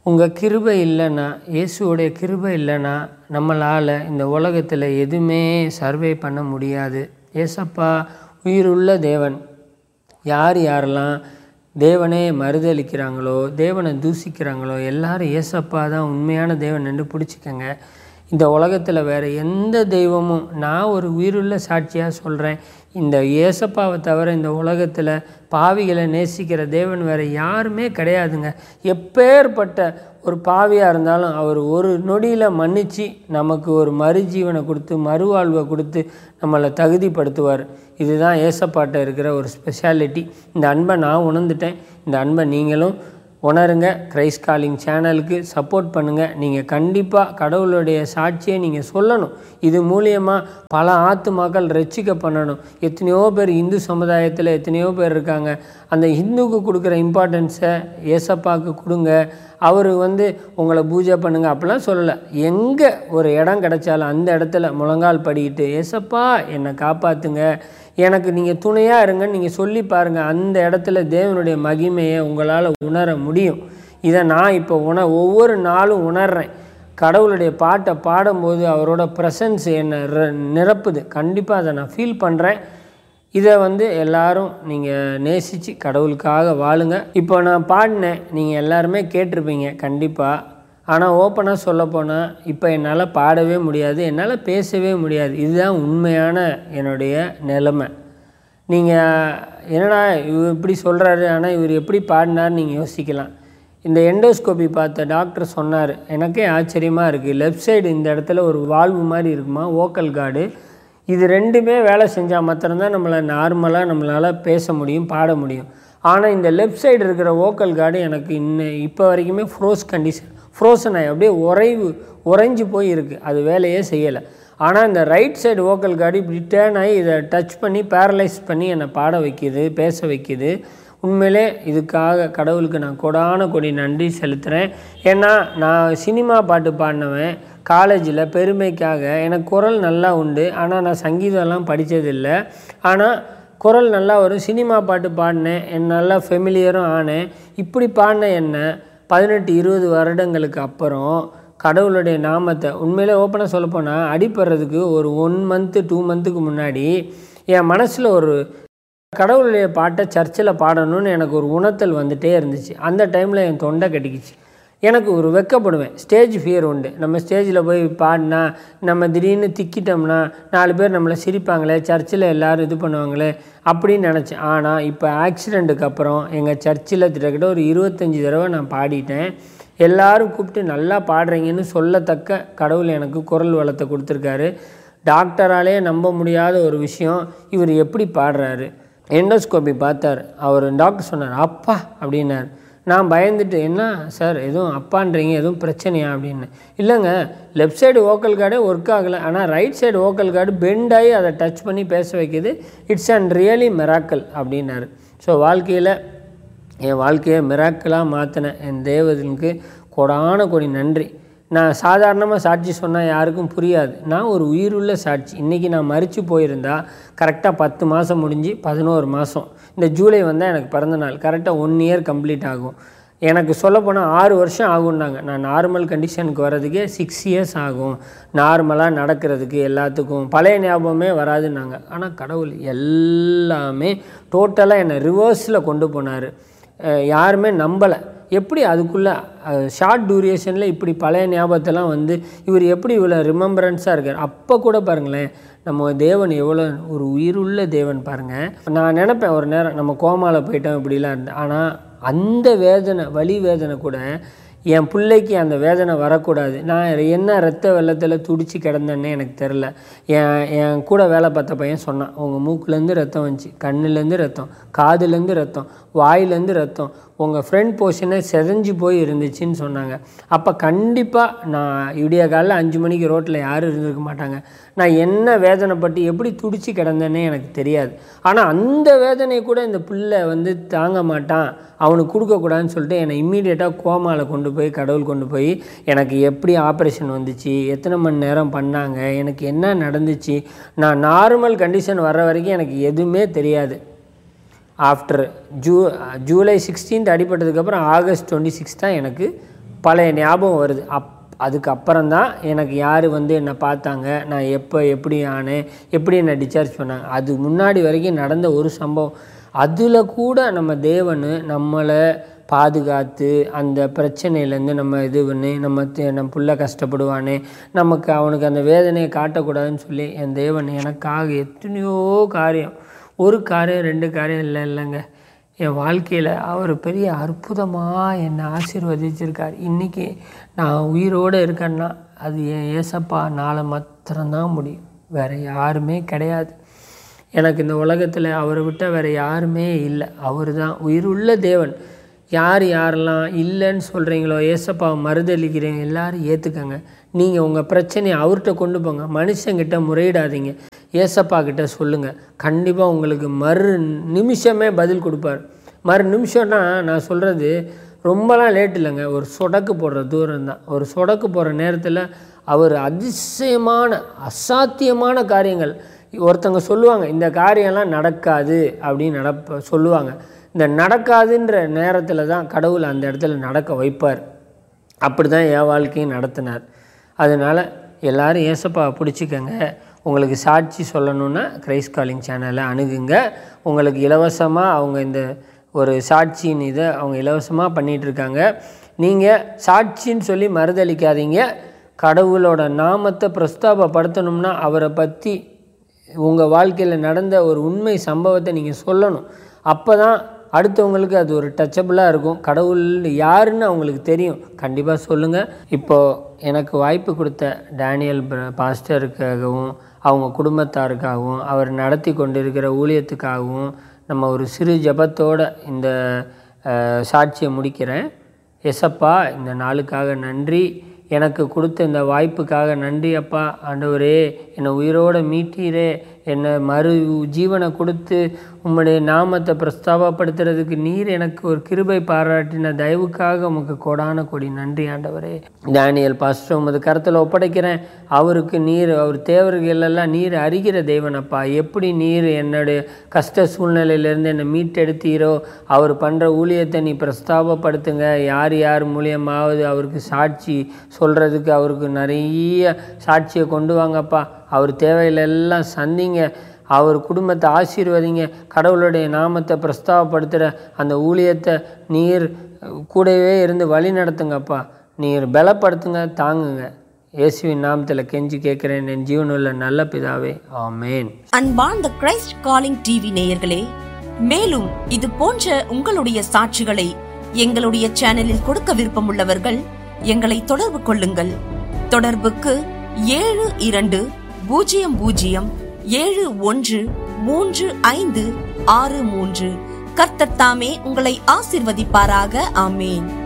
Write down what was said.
உங்கள் கிருபை இல்லைன்னா, இயேசுவோடைய கிருபை இல்லைன்னா நம்மளால் இந்த உலகத்தில் எதுவுமே சர்வே பண்ண முடியாது. ஏசப்பா உயிருள்ள தேவன். யாரெல்லாம் தேவனே மறுதளிக்கிறாங்களோ, தேவனை தூசிக்கிறாங்களோ, எல்லாரும் ஏசப்பா தான் உண்மையான தேவன் என்று பிடிச்சிக்கங்க. இந்த உலகத்தில் வேறு எந்த தெய்வமும், நான் ஒரு உயிருள்ள சாட்சியாக சொல்கிறேன், இந்த ஏசப்பாவை தவிர இந்த உலகத்தில் பாவிகளை நேசிக்கிற தேவன் வேறு யாருமே கிடையாதுங்க. எப்பேற்பட்ட ஒரு பாவியாக இருந்தாலும் அவர் ஒரு நொடியில் மன்னித்து நமக்கு ஒரு மறுஜீவனை கொடுத்து மறுவாழ்வை கொடுத்து நம்மளை தகுதிப்படுத்துவார். இதுதான் ஏசப்பாட்ட இருக்கிற ஒரு ஸ்பெஷாலிட்டி. இந்த அன்பை நான் உணர்ந்துட்டேன். இந்த அன்பை நீங்களும் உணருங்க. கிரைஸ்ட் காலிங் சேனலுக்கு சப்போர்ட் பண்ணுங்கள். நீங்கள் கண்டிப்பாக கடவுளுடைய சாட்சியை நீங்கள் சொல்லணும். இது மூலியமாக பல ஆத்துமாக்கள் ரட்சிக்க பண்ணணும். எத்தனையோ பேர் இந்து சமுதாயத்தில் எத்தனையோ பேர் இருக்காங்க. அந்த ஹிந்துக்கு கொடுக்குற இம்பார்ட்டன்ஸை ஏசப்பாவுக்கு கொடுங்க. அவர் உங்களை பூஜை பண்ணுங்கள் அப்படிலாம் சொல்லலை. எங்கே ஒரு இடம் கிடைச்சாலும் அந்த இடத்துல முழங்கால் படிக்கிட்டு ஏசப்பா என்னை காப்பாற்றுங்க, எனக்கு நீங்கள் துணையாக இருங்கன்னு நீங்கள் சொல்லி பாருங்கள். அந்த இடத்துல தேவனுடைய மகிமையை உங்களால் உணர முடியும். இதை நான் இப்போ ஒவ்வொரு நாளும் உணர்கிறேன். கடவுளுடைய பாட்டை பாடும்போது அவரோட ப்ரெசன்ஸ் என்னை நிரப்புது. கண்டிப்பாக அதை நான் ஃபீல் பண்ணுறேன். இதை எல்லாரும் நீங்கள் நேசித்து கடவுளுக்காக வாழுங்க. இப்போ நான் பாடினேன், நீங்கள் எல்லாருமே கேட்டிருப்பீங்க கண்டிப்பாக. ஆனால் ஓப்பனாக சொல்லப்போனால் இப்போ என்னால் பாடவே முடியாது, என்னால் பேசவே முடியாது. இதுதான் உண்மையான என்னுடைய நிலைமை. நீங்கள் என்னடா இவர் இப்படி சொல்கிறாரு, ஆனால் இவர் எப்படி பாடினார்னு நீங்கள் யோசிக்கலாம். இந்த எண்டோஸ்கோப்பி பார்த்த டாக்டர் சொன்னார், எனக்கே ஆச்சரியமாக இருக்குது. லெஃப்ட் சைடு இந்த இடத்துல ஒரு வால்வு மாதிரி இருக்குமா, வோக்கல் கார்டு. இது ரெண்டுமே வேலை செஞ்சால் மாத்திரம்தான் நார்மலாக நம்மளால் பேச முடியும், பாட முடியும். ஆனால் இந்த லெஃப்ட் சைடு இருக்கிற வோக்கல் கார்டு எனக்கு இப்போ வரைக்குமே ஃப்ரோசன் ஆகி அப்படியே உறைஞ்சி போய் இருக்குது. அது வேலையே செய்யலை. ஆனால் இந்த ரைட் சைடு வோக்கல் கார்டு இப்படி டேர்ன் ஆகி இதை டச் பண்ணி பேரலைஸ் பண்ணி என்னை பாட வைக்கிது, பேச வைக்கிது. உண்மையிலே இதுக்காக கடவுளுக்கு நான் கொடி நன்றி செலுத்துகிறேன். ஏன்னா நான் சினிமா பாட்டு பாடினவன். காலேஜில் பெருமைக்காக எனக்கு குரல் நல்லா உண்டு. ஆனால் நான் சங்கீதம்லாம் படித்ததில்லை. ஆனால் குரல் நல்லா வரும். சினிமா பாட்டு பாடினேன், நல்லா ஃபெமிலியரும் ஆனேன். இப்படி பாடின என்ன 18-20 வருடங்களுக்கு அப்புறம் கடவுளுடைய நாமத்தை உண்மையிலே ஓப்பனாக சொல்லப்போனால் அடிப்படுறதுக்கு ஒரு 1 மந்த்து 2 மந்த்துக்கு முன்னாடி என் மனசில் ஒரு கடவுளுடைய பாட்டை சர்ச்சில் பாடணும்னு எனக்கு ஒரு உணர்த்தல் வந்துகிட்டே இருந்துச்சு. அந்த டைமில் என் தொண்டை கட்டிக்கிச்சு. எனக்கு ஒரு வெக்கப்படுவேன். ஸ்டேஜ் ஃபியர் உண்டு. நம்ம ஸ்டேஜில் போய் பாடினா நம்ம திடீர்னு திக்கிட்டோம்னா 4 பேர் நம்மளை சிரிப்பாங்களே, சர்ச்சில் எல்லோரும் இது பண்ணுவாங்களே அப்படின்னு நினச்சேன். ஆனால் இப்போ ஆக்சிடெண்ட்டுக்கு அப்புறம் எங்கள் சர்ச்சில் கிட்டத்தட்ட ஒரு 25 தடவை நான் பாடிட்டேன். எல்லோரும் கூப்பிட்டு நல்லா பாடுறீங்கன்னு சொல்லத்தக்க கடவுள் எனக்கு குரல் வளத்தை கொடுத்துருக்காரு. டாக்டராலே நம்ப முடியாத ஒரு விஷயம், இவர் எப்படி பாடுறாரு. எண்டோஸ்கோப்பி பார்த்தார். அவர் டாக்டர் சொன்னார், அப்பா அப்படின்னார். நான் பயந்துட்டு, என்ன சார் எதுவும் அப்பான்றீங்க, எதுவும் பிரச்சனையா அப்படின்னு. இல்லைங்க, லெஃப்ட் சைடு வோக்கல் கார்டே ஒர்க் ஆகலை, ஆனால் right side vocal cord bend ஆகி அதை டச் பண்ணி பேச வைக்கிது. இட்ஸ் அண்ட் ரியலி மிராக்கிள் அப்படின்னாரு. ஸோ என் வாழ்க்கையை மிராக்கிளாக மாற்றின என் தேவனுக்கு கொடி நன்றி. நான் சாதாரணமாக சாட்சி சொன்னால் யாருக்கும் புரியாது. நான் ஒரு உயிருள்ள சாட்சி. இன்றைக்கி நான் மரித்து போயிருந்தா கரெக்டாக 10 மாதம் முடிஞ்சு 11 மாதம். இந்த ஜூலை வந்தால் எனக்கு பிறந்த நாள். கரெக்டாக 1 இயர் கம்ப்ளீட் ஆகும். எனக்கு சொல்லப்போனால் 6 வருஷம் ஆகும்னாங்க. நான் நார்மல் கண்டிஷனுக்கு வர்றதுக்கே 6 இயர்ஸ் ஆகும். நார்மலாக நடக்கிறதுக்கு எல்லாத்துக்கும் பழைய ஞாபகமே வராதுன்னாங்க. ஆனால் கடவுள் எல்லாமே டோட்டலாக என்னை ரிவர்ஸில் கொண்டு போனார். யாருமே நம்பலை. எப்படி அதுக்குள்ளே ஷார்ட் டியூரேஷனில் இப்படி பழைய ஞாபகத்தெல்லாம் இவர் எப்படி இவ்வளோ ரிமெம்பரன்ஸாக இருக்கார். அப்போ கூட பாருங்களேன், நம்ம தேவன் எவ்வளோ ஒரு உயிருள்ள தேவன் பாருங்கள். நான் நினப்பேன் ஒரு நேரம் நம்ம கோமாவில் போயிட்டோம் இப்படிலாம் இருந்தேன். ஆனால் அந்த வேதனை, வலி வேதனை கூட என் பிள்ளைக்கு அந்த வேதனை வரக்கூடாது. நான் என்ன ரத்த வெள்ளத்தில் துடிச்சு கிடந்தேன்னே எனக்கு தெரில. என் கூட வேலை பார்த்த பையன் சொன்னான், உங்கள் மூக்குலேருந்து ரத்தம் வந்துச்சு, கண்ணுலேருந்து ரத்தம், காதுலேருந்து ரத்தம், வாயிலேருந்து ரத்தம், உங்கள் ஃப்ரண்ட் போர்ஷனே செதஞ்சு போய் இருந்துச்சுன்னு சொன்னாங்க. அப்போ கண்டிப்பாக நான் விடிய காலையில் 5 மணிக்கு ரோட்டில் யாரும் இருந்திருக்க மாட்டாங்க. நான் என்ன வேதனைப்பட்டு எப்படி துடிச்சு கிடந்தேன்னே எனக்கு தெரியாது. ஆனால் அந்த வேதனை கூட இந்த பிள்ளை தாங்க மாட்டான், அவனுக்கு கொடுக்கக்கூடாதுன்னு சொல்லிட்டு என்னை இம்மீடியட்டாக கோமாவில் கடவுள் கொண்டு போய் எனக்கு எப்படி ஆப்ரேஷன் வந்துச்சு, எத்தனை மணி நேரம் பண்ணாங்க, எனக்கு என்ன நடந்துச்சு, நான் நார்மல் கண்டிஷன் வர்ற வரைக்கும் எனக்கு எதுவுமே தெரியாது. ஆஃப்டர் ஜூலை 16 அடிப்பட்டதுக்கப்புறம் ஆகஸ்ட் 26 தான் எனக்கு பழைய ஞாபகம் வருது. அதுக்கப்புறம்தான் எனக்கு யார் என்னை பார்த்தாங்க, நான் எப்படி ஆனேன், எப்படி என்னை டிஸ்சார்ஜ் பண்ணாங்க. அது முன்னாடி வரைக்கும் நடந்த ஒரு சம்பவம். அதில் கூட நம்ம தேவன் நம்மளை பாதுகாத்து அந்த பிரச்சனையிலேருந்து நம்ம இது பண்ணி நம்ம பிள்ளை கஷ்டப்படுவானே, அவனுக்கு அந்த வேதனையை காட்டக்கூடாதுன்னு சொல்லி என் தேவன் எனக்காக எத்தனையோ காரியம், ஒரு காரியம் 2 காரியம் இல்லைங்க, என் வாழ்க்கையில் அவர் பெரிய அற்புதமாக என்னை ஆசீர்வதிச்சிருக்கார். இன்றைக்கி நான் உயிரோடு இருக்கேன்னா அது என் ஏசப்பானால மாத்திரம்தான் முடியும். வேறு யாருமே கிடையாது. எனக்கு இந்த உலகத்தில் அவரை விட்டால் வேறு யாருமே இல்லை. அவர் தான் உயிருள்ள தேவன். யாரெல்லாம் இல்லைன்னு சொல்கிறீங்களோ, ஏசப்பாவை மறுதளிக்கிறீங்க, எல்லோரும் ஏற்றுக்கங்க. நீங்கள் உங்கள் பிரச்சனையை அவர்கிட்ட கொண்டு போங்க. மனுஷங்கிட்ட முறையிடாதீங்க, ஏசப்பா கிட்ட சொல்லுங்கள். கண்டிப்பாக உங்களுக்கு மறு நிமிஷமே பதில் கொடுப்பார். மறு நிமிஷம்னா நான் சொல்கிறது ரொம்பலாம் லேட் இல்லைங்க, ஒரு சொடக்கு போடுற தூரம் தான். ஒரு சொடக்கு போடுற நேரத்தில் அவர் அதிசயமான அசாத்தியமான காரியங்கள். ஒருத்தவங்க சொல்லுவாங்க இந்த காரியம்லாம் நடக்காது அப்படின்னு சொல்லுவாங்க. இந்த நடக்காதுன்ற நேரத்தில் தான் கடவுள் அந்த இடத்துல நடக்க வைப்பார். அப்படி தான் என் வாழ்க்கையும் நடத்தினார். அதனால் எல்லோரும் ஏசப்பாவை பிடிச்சிக்கங்க. உங்களுக்கு சாட்சி சொல்லணுன்னா கிரைஸ்ட் காலிங் சேனலை அணுகுங்க. உங்களுக்கு இலவசமாக அவங்க இந்த ஒரு சாட்சின்னு இதை அவங்க இலவசமாக பண்ணிகிட்ருக்காங்க. நீங்கள் சாட்சின்னு சொல்லி மறுதளிக்காதீங்க. கடவுளோட நாமத்தை பிரஸ்தாபப்படுத்தணும்னா அவரை பற்றி உங்கள் வாழ்க்கையில் நடந்த ஒரு உண்மை சம்பவத்தை நீங்கள் சொல்லணும். அப்போ தான் அடுத்தவங்களுக்கு அது ஒரு டச்சபிளாக இருக்கும். கடவுள் யாருன்னு அவங்களுக்கு தெரியும். கண்டிப்பாக சொல்லுங்கள். இப்போது எனக்கு வாய்ப்பு கொடுத்த டேனியல் பாஸ்டருக்காகவும் அவங்க குடும்பத்தாருக்காகவும் அவர் நடத்தி கொண்டிருக்கிற ஊழியத்துக்காகவும் நம்ம ஒரு சிறு ஜெபத்தோடு இந்த சாட்சியை முடிக்கிறேன். ஏசப்பா, இந்த நாளுக்காக நன்றி. எனக்கு கொடுத்த இந்த வாய்ப்புக்காக நன்றி அப்பா. ஆண்டவரே, என்னை உயிரோடு மீட்டீரே, என்னை மறு ஜீவனை கொடுத்து உம்முடைய நாமத்தை பிரஸ்தாபப்படுத்துறதுக்கு நீர் எனக்கு ஒரு கிருபை பாராட்டின தயவுக்காக உமக்கு கோடான கோடி நன்றி ஆண்டவரே. டேனியல் பாஸ்டர் உமது கருத்தில் ஒப்படைக்கிறேன். அவருக்கு நீர், அவர் தேவர்களெல்லாம் நீர் அறிகிற தேவனப்பா. எப்படி நீர் என்னுடைய கஷ்ட சூழ்நிலையிலேருந்து என்னை மீட்டெடுத்தீரோ அவர் பண்ணுற ஊழியத்தை நீ பிரஸ்தாபப்படுத்துங்க. யார் மூலியமாவது அவருக்கு சாட்சி சொல்கிறதுக்கு அவருக்கு நிறைய சாட்சியை கொண்டு வாங்கப்பா. அவர் தேவையிலெல்லாம் சந்திங்க. அவர் குடும்பத்தை ஆசீர்வதிங்க. கடவுளுடைய நாமத்தை பிரஸ்தாபப்படுத்துகிற அந்த ஊழியத்தை நீர் கூடவே இருந்து வழி நடத்துங்கப்பா. நீர் பலப்படுத்துங்க, தாங்குங்க. இயேசுவின் நாமத்தில் கெஞ்சி கேட்கிறேன் என் ஜீவனுள்ள நல்ல பிதாவே, ஆமேன். அன்பார்ந்த கிரைஸ்ட் காலிங் டிவி நேயர்களே, மேலும் இது போன்ற உங்களுடைய சாட்சிகளை எங்களுடைய சேனலில் கொடுக்க விருப்பமுள்ளவர்கள் எங்களை தொடர்பு கொள்ளுங்கள். தொடர்புக்கு 7200713563. கர்த்தர் தாமே உங்களை ஆசீர்வதிப்பாராக. ஆமேன்.